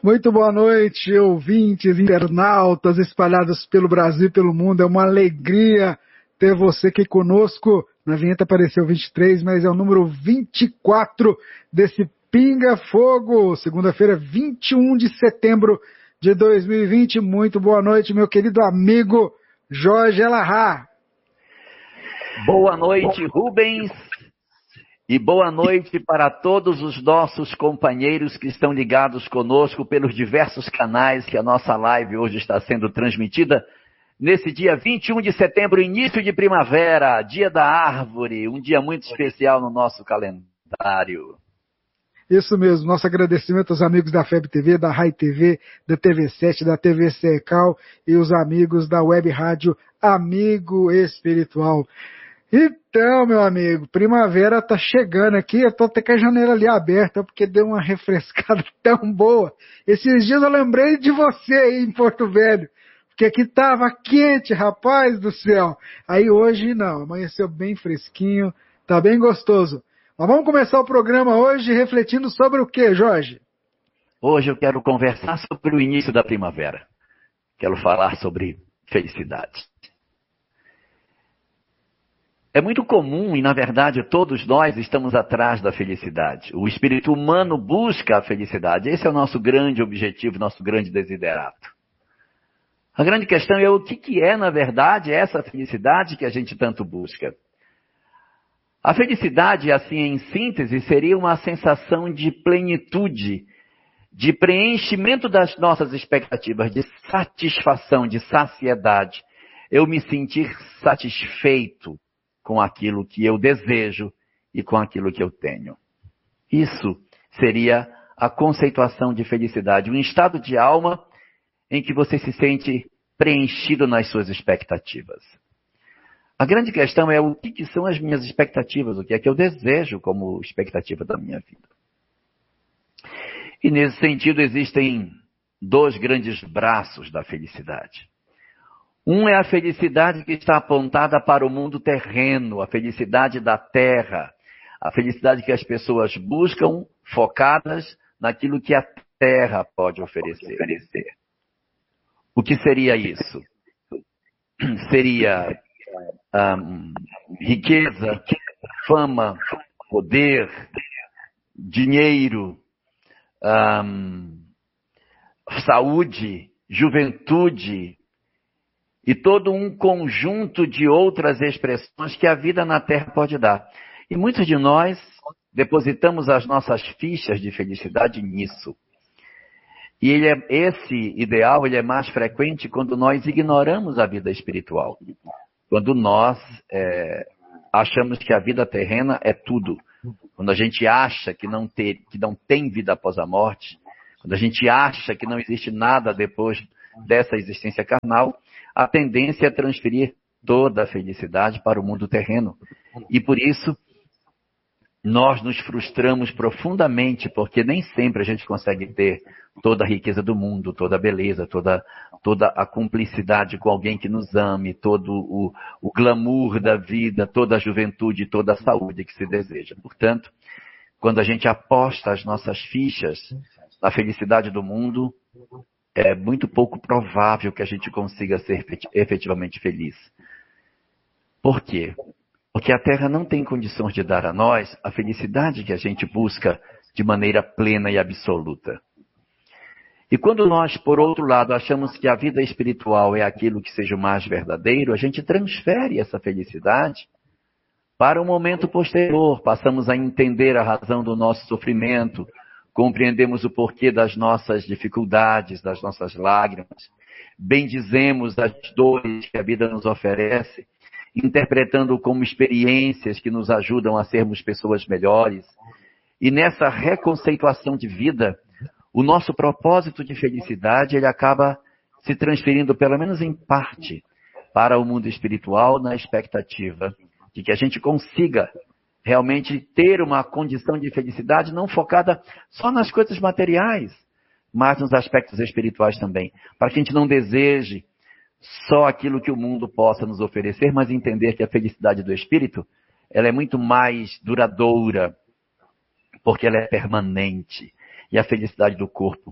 Muito boa noite, ouvintes, internautas espalhados pelo Brasil e pelo mundo. É uma alegria ter você aqui conosco. Na vinheta apareceu 23, mas é o número 24 desse Pinga Fogo. Segunda-feira, 21 de setembro de 2020. Muito boa noite, meu querido amigo Jorge Elahá. Boa noite, Rubens. E boa noite para todos os nossos companheiros que estão ligados conosco pelos diversos canais que a nossa live hoje está sendo transmitida. Nesse dia 21 de setembro, início de primavera, dia da árvore, um dia muito especial no nosso calendário. Isso mesmo, nosso agradecimento aos amigos da FEB TV, da Rai TV, da TV7, da TV Secal e os amigos da Web Rádio Amigo Espiritual. Então, meu amigo, primavera tá chegando aqui, eu tô até com a janela ali aberta, porque deu uma refrescada tão boa. Esses dias eu lembrei de você aí em Porto Velho, porque aqui tava quente, rapaz do céu. Aí hoje não, amanheceu bem fresquinho, tá bem gostoso. Mas vamos começar o programa hoje refletindo sobre o que, Jorge? Hoje eu quero conversar sobre o início da primavera. Quero falar sobre felicidade. É muito comum, e na verdade todos nós estamos atrás da felicidade. O espírito humano busca a felicidade. Esse é o nosso grande objetivo, nosso grande desiderato. A grande questão é o que é, na verdade, essa felicidade que a gente tanto busca. A felicidade, assim em síntese, seria uma sensação de plenitude, de preenchimento das nossas expectativas, de satisfação, de saciedade. Eu me sentir satisfeito com aquilo que eu desejo e com aquilo que eu tenho. Isso seria a conceituação de felicidade, um estado de alma em que você se sente preenchido nas suas expectativas. A grande questão é o que são as minhas expectativas, o que é que eu desejo como expectativa da minha vida. E nesse sentido existem dois grandes braços da felicidade. Um é a felicidade que está apontada para o mundo terreno, a felicidade da terra, a felicidade que as pessoas buscam focadas naquilo que a terra pode oferecer. O que seria isso? Seria riqueza, fama, poder, dinheiro, saúde, juventude, e todo um conjunto de outras expressões que a vida na Terra pode dar. E muitos de nós depositamos as nossas fichas de felicidade nisso. E esse ideal ele é mais frequente quando nós ignoramos a vida espiritual. Quando nós achamos que a vida terrena é tudo. Quando a gente acha que não tem vida após a morte. Quando a gente acha que não existe nada depois dessa existência carnal, a tendência é transferir toda a felicidade para o mundo terreno. E por isso, nós nos frustramos profundamente, porque nem sempre a gente consegue ter toda a riqueza do mundo, toda a beleza, toda a cumplicidade com alguém que nos ame, todo o glamour da vida, toda a juventude, toda a saúde que se deseja. Portanto, quando a gente aposta as nossas fichas na felicidade do mundo, é muito pouco provável que a gente consiga ser efetivamente feliz. Por quê? Porque a Terra não tem condições de dar a nós a felicidade que a gente busca de maneira plena e absoluta. E quando nós, por outro lado, achamos que a vida espiritual é aquilo que seja o mais verdadeiro, a gente transfere essa felicidade para um momento posterior. Passamos a entender a razão do nosso sofrimento, compreendemos o porquê das nossas dificuldades, das nossas lágrimas, bendizemos as dores que a vida nos oferece, interpretando como experiências que nos ajudam a sermos pessoas melhores. E nessa reconceituação de vida, o nosso propósito de felicidade ele acaba se transferindo, pelo menos em parte, para o mundo espiritual, na expectativa de que a gente consiga realmente ter uma condição de felicidade não focada só nas coisas materiais, mas nos aspectos espirituais também. Para que a gente não deseje só aquilo que o mundo possa nos oferecer, mas entender que a felicidade do espírito ela é muito mais duradoura, porque ela é permanente. E a felicidade do corpo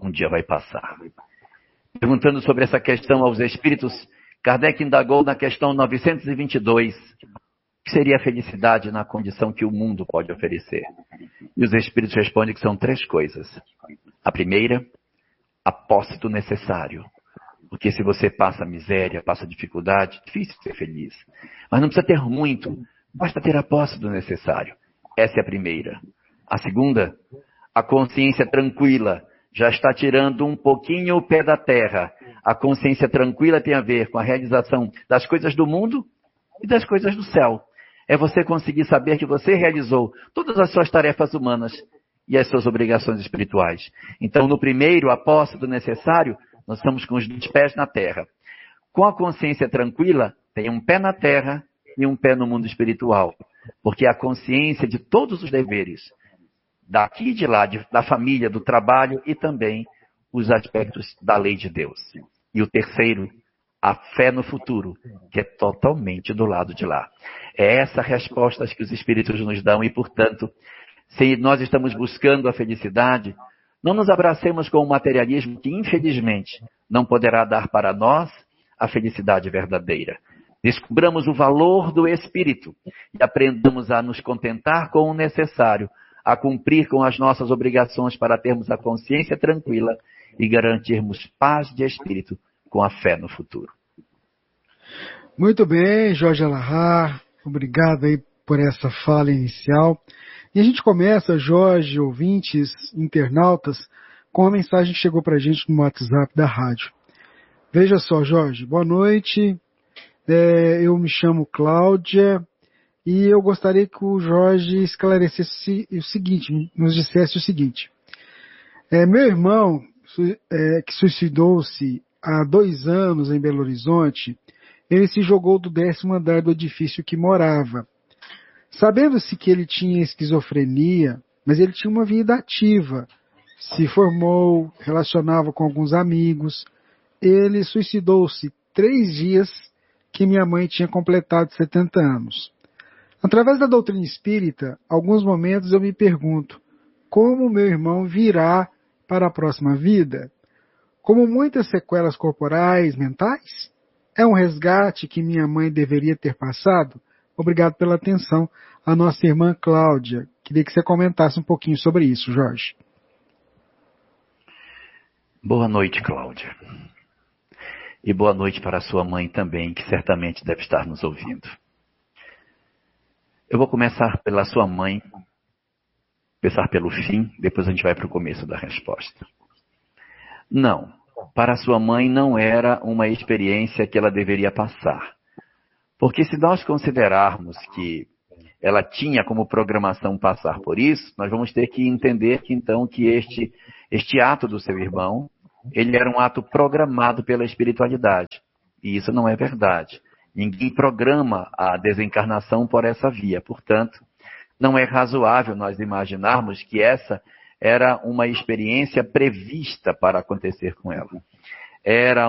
um dia vai passar. Perguntando sobre essa questão aos espíritos, Kardec indagou na questão 922, o que seria a felicidade na condição que o mundo pode oferecer? E os espíritos respondem que são 3 coisas. A primeira, a posse do necessário. Porque se você passa miséria, passa dificuldade, é difícil ser feliz. Mas não precisa ter muito, basta ter a posse do necessário. Essa é a primeira. A segunda, a consciência tranquila. Já está tirando um pouquinho o pé da terra. A consciência tranquila tem a ver com a realização das coisas do mundo e das coisas do céu. É você conseguir saber que você realizou todas as suas tarefas humanas e as suas obrigações espirituais. Então, no primeiro, a posse do necessário, nós estamos com os 2 pés na terra. Com a consciência tranquila, tem um pé na terra e um pé no mundo espiritual. Porque a consciência de todos os deveres, daqui e de lá, da família, do trabalho e também os aspectos da lei de Deus. E o terceiro, a fé no futuro, que é totalmente do lado de lá. É essa resposta que os espíritos nos dão e, portanto, se nós estamos buscando a felicidade, não nos abracemos com o materialismo que, infelizmente, não poderá dar para nós a felicidade verdadeira. Descubramos o valor do espírito e aprendamos a nos contentar com o necessário, a cumprir com as nossas obrigações para termos a consciência tranquila e garantirmos paz de espírito com a fé no futuro. Muito bem, Jorge Alahá, obrigado aí por essa fala inicial. E a gente começa, Jorge, ouvintes, internautas, com uma mensagem que chegou para a gente no WhatsApp da rádio. Veja só, Jorge, boa noite, eu me chamo Cláudia e eu gostaria que o Jorge esclarecesse o seguinte, nos dissesse o seguinte. Meu irmão, que suicidou-se há 2 anos em Belo Horizonte, ele se jogou do 10º andar do edifício que morava. Sabendo-se que ele tinha esquizofrenia, mas ele tinha uma vida ativa, se formou, relacionava com alguns amigos. Ele suicidou-se 3 dias que minha mãe tinha completado 70 anos. Através da doutrina espírita, alguns momentos eu me pergunto, como meu irmão virá para a próxima vida? Como muitas sequelas corporais, mentais? É um resgate que minha mãe deveria ter passado? Obrigado pela atenção, a nossa irmã Cláudia. Queria que você comentasse um pouquinho sobre isso, Jorge. Boa noite, Cláudia. E boa noite para a sua mãe também, que certamente deve estar nos ouvindo. Eu vou começar pela sua mãe, começar pelo fim, depois a gente vai para o começo da resposta. Não, para a sua mãe não era uma experiência que ela deveria passar. Porque se nós considerarmos que ela tinha como programação passar por isso, nós vamos ter que entender que então que este ato do seu irmão, ele era um ato programado pela espiritualidade. E isso não é verdade. Ninguém programa a desencarnação por essa via. Portanto, não é razoável nós imaginarmos que essa era uma experiência prevista para acontecer com ela. Era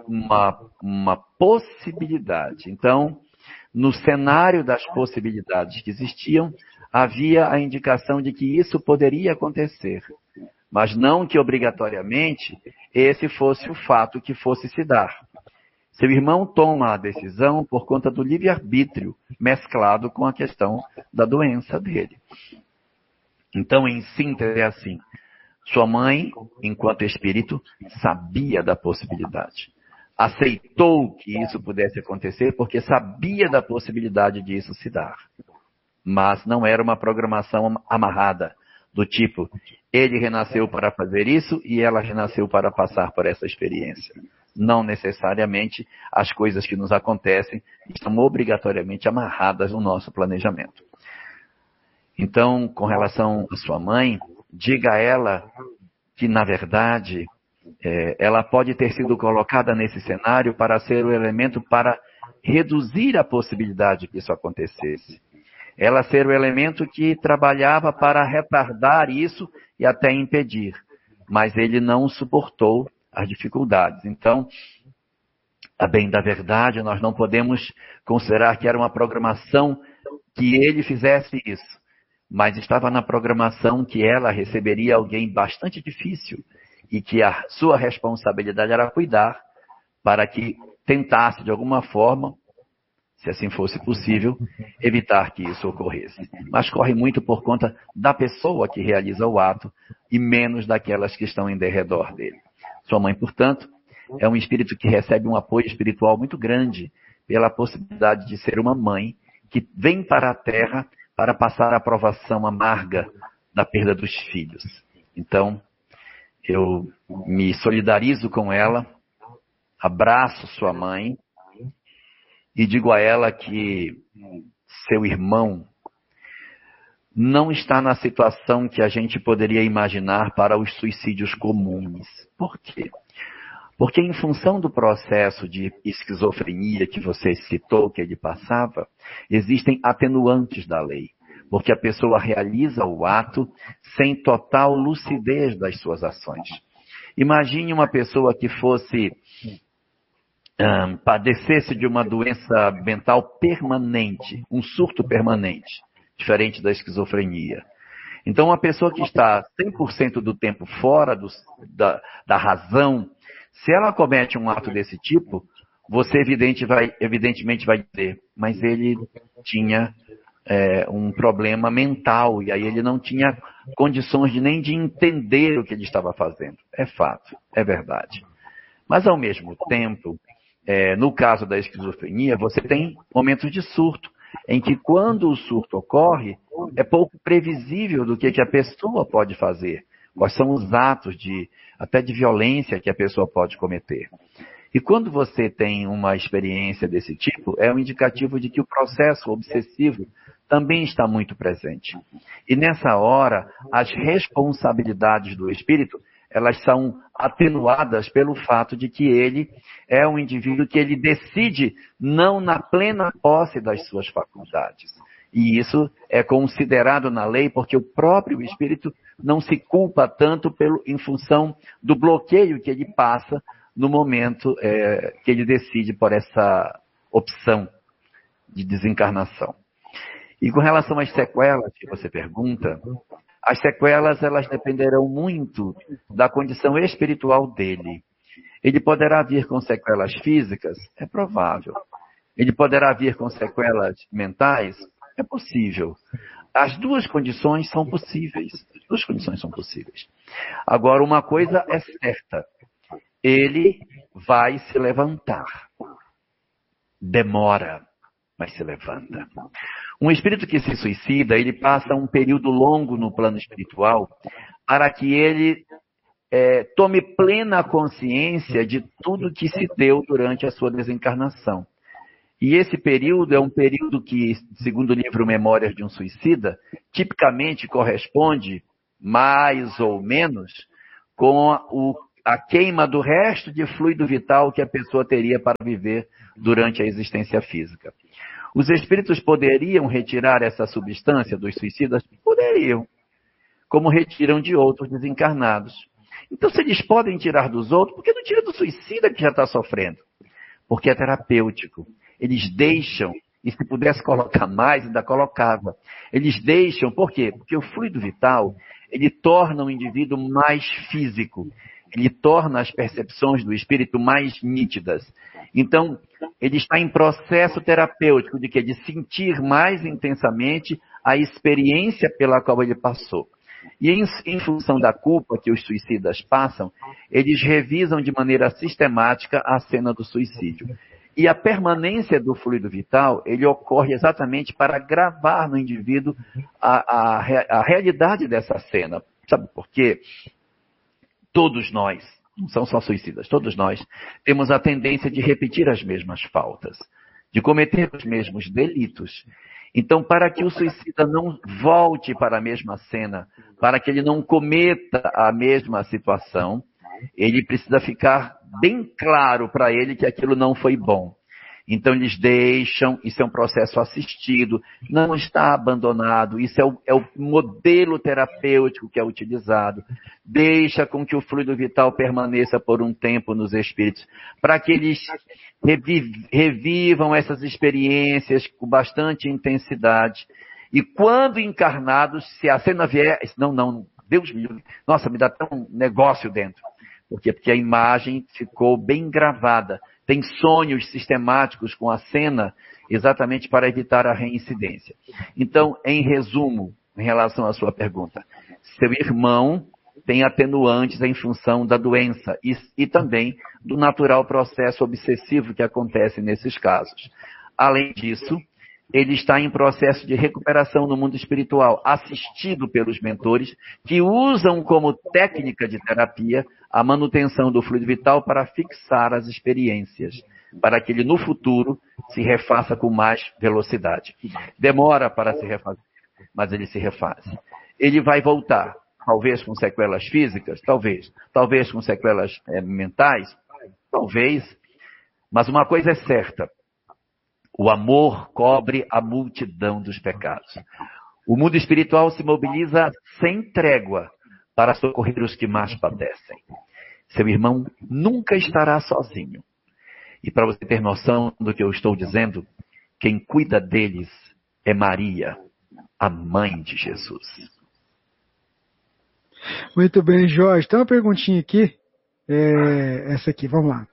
uma possibilidade. Então, no cenário das possibilidades que existiam, havia a indicação de que isso poderia acontecer. Mas não que obrigatoriamente esse fosse o fato que fosse se dar. Seu irmão toma a decisão por conta do livre-arbítrio, mesclado com a questão da doença dele. Então, em síntese, é assim. Sua mãe, enquanto espírito, sabia da possibilidade. Aceitou que isso pudesse acontecer porque sabia da possibilidade disso se dar. Mas não era uma programação amarrada, do tipo, ele renasceu para fazer isso e ela renasceu para passar por essa experiência. Não necessariamente as coisas que nos acontecem estão obrigatoriamente amarradas no nosso planejamento. Então, com relação à sua mãe, diga a ela que, na verdade, ela pode ter sido colocada nesse cenário para ser o elemento para reduzir a possibilidade que isso acontecesse. Ela ser o elemento que trabalhava para retardar isso e até impedir. Mas ele não suportou as dificuldades. Então, a bem da verdade, nós não podemos considerar que era uma programação que ele fizesse isso. Mas estava na programação que ela receberia alguém bastante difícil e que a sua responsabilidade era cuidar para que tentasse, de alguma forma, se assim fosse possível, evitar que isso ocorresse. Mas corre muito por conta da pessoa que realiza o ato e menos daquelas que estão em derredor dele. Sua mãe, portanto, é um espírito que recebe um apoio espiritual muito grande pela possibilidade de ser uma mãe que vem para a Terra para passar a provação amarga da perda dos filhos. Então, eu me solidarizo com ela, abraço sua mãe e digo a ela que seu irmão não está na situação que a gente poderia imaginar para os suicídios comuns. Por quê? Porque em função do processo de esquizofrenia que você citou, que ele passava, existem atenuantes da lei. Porque a pessoa realiza o ato sem total lucidez das suas ações. Imagine uma pessoa que padecesse de uma doença mental permanente, um surto permanente, diferente da esquizofrenia. Então, uma pessoa que está 100% do tempo fora da razão, se ela comete um ato desse tipo, você evidentemente vai dizer, mas ele tinha um problema mental, e aí ele não tinha condições nem de entender o que ele estava fazendo. É fato, é verdade. Mas, ao mesmo tempo, no caso da esquizofrenia, você tem momentos de surto, em que quando o surto ocorre, é pouco previsível do que a pessoa pode fazer. Quais são os atos até de violência que a pessoa pode cometer. E quando você tem uma experiência desse tipo, é um indicativo de que o processo obsessivo também está muito presente. E nessa hora, as responsabilidades do espírito, elas são atenuadas pelo fato de que ele é um indivíduo que ele decide não na plena posse das suas faculdades. E isso é considerado na lei porque o próprio espírito não se culpa tanto em função do bloqueio que ele passa no momento que ele decide por essa opção de desencarnação. E com relação às sequelas que você pergunta, as sequelas elas dependerão muito da condição espiritual dele. Ele poderá vir com sequelas físicas? É provável. Ele poderá vir com sequelas mentais? É possível. As duas condições são possíveis. As duas condições são possíveis. Agora, uma coisa é certa. Ele vai se levantar. Demora, mas se levanta. Um espírito que se suicida, ele passa um período longo no plano espiritual para que ele tome plena consciência de tudo que se deu durante a sua desencarnação. E esse período é um período que, segundo o livro Memórias de um Suicida, tipicamente corresponde, mais ou menos, com a queima do resto de fluido vital que a pessoa teria para viver durante a existência física. Os espíritos poderiam retirar essa substância dos suicidas? Poderiam, como retiram de outros desencarnados. Então, se eles podem tirar dos outros, por que não tira do suicida que já está sofrendo? Porque é terapêutico. Eles deixam, e se pudesse colocar mais, ainda colocava. Eles deixam, por quê? Porque o fluido vital, ele torna o indivíduo mais físico. Ele torna as percepções do espírito mais nítidas. Então, ele está em processo terapêutico de quê? De sentir mais intensamente a experiência pela qual ele passou. E em função da culpa que os suicidas passam, eles revisam de maneira sistemática a cena do suicídio. E a permanência do fluido vital, ele ocorre exatamente para gravar no indivíduo a realidade dessa cena. Sabe por quê? Todos nós, não são só suicidas, todos nós temos a tendência de repetir as mesmas faltas, de cometer os mesmos delitos. Então, para que o suicida não volte para a mesma cena, para que ele não cometa a mesma situação, ele precisa ficar bem claro para ele que aquilo não foi bom. Então, eles deixam, isso é um processo assistido, não está abandonado, isso é o modelo terapêutico que é utilizado. Deixa com que o fluido vital permaneça por um tempo nos espíritos, para que eles revivam essas experiências com bastante intensidade. E quando encarnados, se a cena vier, não, Deus me livre, nossa, me dá até um negócio dentro. Por quê? Porque a imagem ficou bem gravada. Tem sonhos sistemáticos com a cena, exatamente para evitar a reincidência. Então, em resumo, em relação à sua pergunta, seu irmão tem atenuantes em função da doença e também do natural processo obsessivo que acontece nesses casos. Além disso, ele está em processo de recuperação no mundo espiritual, assistido pelos mentores, que usam como técnica de terapia a manutenção do fluido vital para fixar as experiências, para que ele no futuro se refaça com mais velocidade. Demora para se refazer, mas ele se refaz. Ele vai voltar, talvez com sequelas físicas, talvez com sequelas mentais, talvez, mas uma coisa é certa: o amor cobre a multidão dos pecados. O mundo espiritual se mobiliza sem trégua para socorrer os que mais padecem. Seu irmão nunca estará sozinho. E para você ter noção do que eu estou dizendo, quem cuida deles é Maria, a mãe de Jesus. Muito bem, Jorge. Tem uma perguntinha aqui. Essa aqui, vamos lá.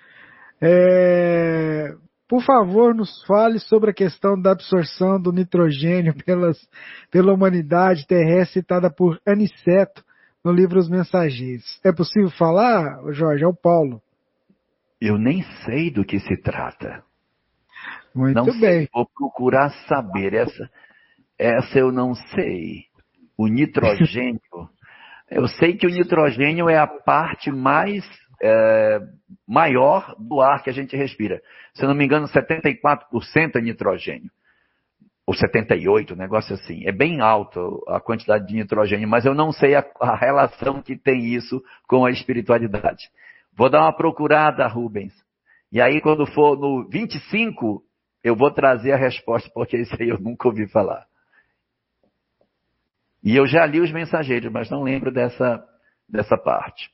Por favor, nos fale sobre a questão da absorção do nitrogênio pela humanidade terrestre citada por Aniceto no livro Os Mensageiros. É possível falar, Jorge? É o Paulo. Eu nem sei do que se trata. Muito não bem. Sei, vou procurar saber. Essa eu não sei. O nitrogênio. Eu sei que o nitrogênio é a parte mais maior do ar que a gente respira. Se eu não me engano, 74% é nitrogênio. Ou 78%, um negócio assim. É bem alto a quantidade de nitrogênio, mas eu não sei a relação que tem isso com a espiritualidade. Vou dar uma procurada, Rubens. E aí, quando for no 25, eu vou trazer a resposta, porque isso aí eu nunca ouvi falar. E eu já li Os Mensageiros, mas não lembro dessa parte.